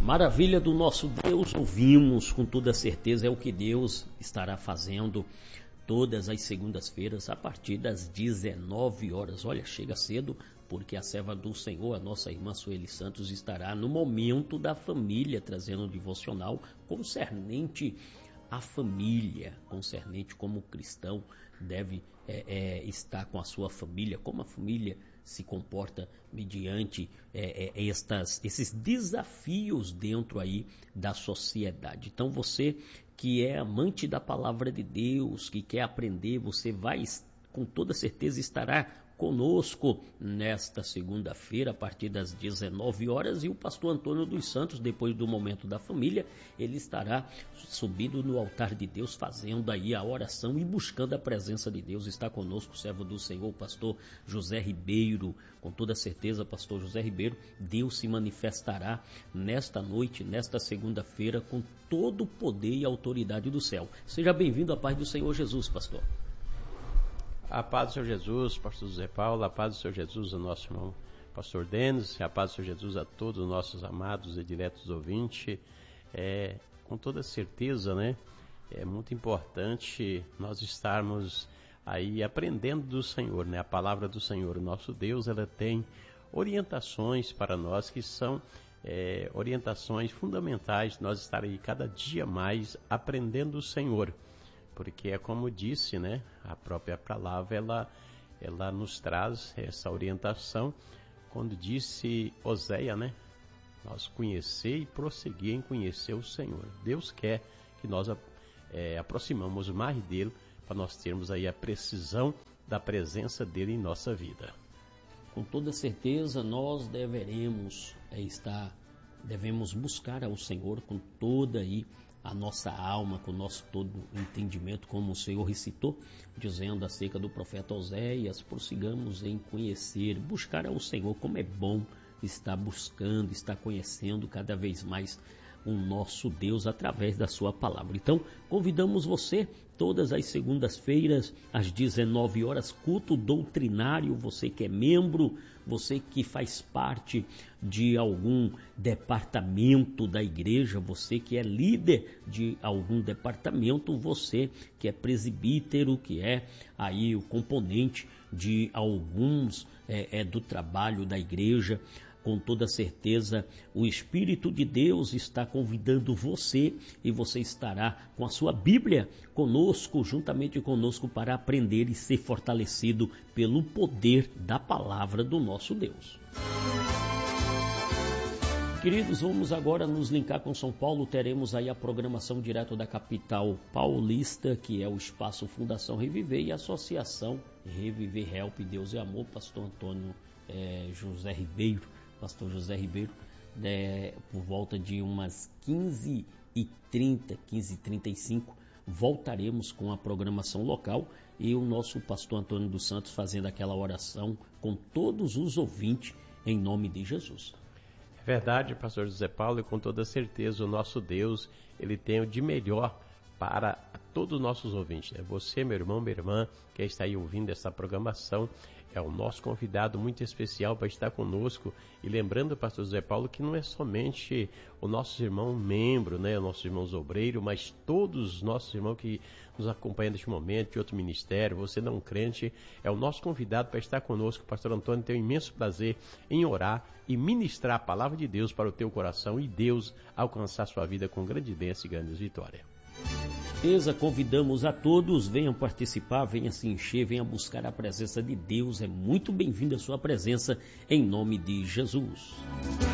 Maravilha do nosso Deus, ouvimos com toda certeza, é o que Deus estará fazendo todas as segundas-feiras a partir das 19 horas. Olha, chega cedo porque a serva do Senhor, a nossa irmã Sueli Santos, estará no momento da família trazendo um devocional concernente à família, concernente como o cristão deve estar com a sua família, como a família se comporta mediante esses desafios dentro aí da sociedade. Então você que é amante da palavra de Deus, que quer aprender, você vai com toda certeza estará conosco nesta segunda-feira a partir das 19 horas, e o pastor Antônio dos Santos, depois do momento da família, ele estará subindo no altar de Deus, fazendo aí a oração e buscando a presença de Deus. Está conosco o servo do Senhor, o pastor José Ribeiro. Com toda certeza, pastor José Ribeiro, Deus se manifestará nesta noite, nesta segunda-feira, com todo o poder e autoridade do céu. Seja bem-vindo à paz do Senhor Jesus, pastor. A paz do Senhor Jesus, pastor José Paulo, a paz do Senhor Jesus, o nosso irmão pastor Denis, a paz do Senhor Jesus a todos os nossos amados e diretos ouvintes. Com toda certeza, né? É muito importante nós estarmos aí aprendendo do Senhor, né? A palavra do Senhor, o nosso Deus, ela tem orientações para nós que são orientações fundamentais, nós estar aí cada dia mais aprendendo do Senhor. Porque é como disse, né, a própria palavra, ela nos traz essa orientação, quando disse Oséia, né, nós conhecer e prosseguir em conhecer o Senhor. Deus quer que nós aproximamos mais dele, para nós termos aí a precisão da presença dele em nossa vida. Com toda certeza nós devemos buscar ao Senhor com toda aí a nossa alma, com o nosso todo entendimento, como o Senhor recitou, dizendo acerca do profeta Oséias, prossigamos em conhecer, buscar ao Senhor. Como é bom estar buscando, estar conhecendo cada vez mais o nosso Deus através da sua palavra. Então, convidamos você todas as segundas-feiras, às 19 horas, culto doutrinário. Você que é membro, você que faz parte de algum departamento da igreja, você que é líder de algum departamento, você que é presbítero, que é aí o componente de alguns do trabalho da igreja. Com toda certeza, o Espírito de Deus está convidando você, e você estará com a sua Bíblia conosco, juntamente conosco, para aprender e ser fortalecido pelo poder da palavra do nosso Deus. Queridos, vamos agora nos linkar com São Paulo. Teremos aí a programação direto da capital paulista, que é o Espaço Fundação Reviver e a Associação Reviver Help Deus e Amor, pastor Antônio José Ribeiro. Pastor José Ribeiro, por volta de umas 15h30, 15h35, voltaremos com a programação local e o nosso pastor Antônio dos Santos fazendo aquela oração com todos os ouvintes em nome de Jesus. É verdade, pastor José Paulo, e com toda certeza o nosso Deus, ele tem o de melhor para todos os nossos ouvintes. Você, meu irmão, minha irmã, que está aí ouvindo essa programação, é o nosso convidado muito especial para estar conosco. E lembrando, pastor José Paulo, que não é somente o nosso irmão membro, né, o nosso irmão obreiro, mas todos os nossos irmãos que nos acompanham neste momento, de outro ministério, você não crente, é o nosso convidado para estar conosco. O pastor Antônio tem um imenso prazer em orar e ministrar a palavra de Deus para o teu coração e Deus alcançar sua vida com grande bênção e grandes vitórias. Convidamos a todos, venham participar, venham se encher, venham buscar a presença de Deus. É muito bem-vinda a sua presença em nome de Jesus.